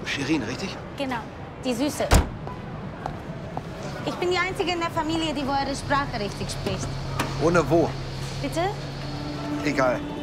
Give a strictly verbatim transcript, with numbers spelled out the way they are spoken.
Shirin, richtig? Genau, die Süße. Ich bin die Einzige in der Familie, die eure Sprache richtig spricht. Ohne wo? Bitte? Egal.